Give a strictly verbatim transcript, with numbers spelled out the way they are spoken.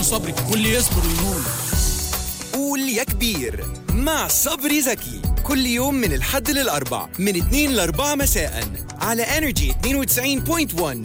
صبري واللي يصبر وينول. قول يا كبير مع صبري زكي كل يوم من الحد للأربع من اثنين لأربعة مساء على إنرجي اثنين وتسعين فاصلة واحد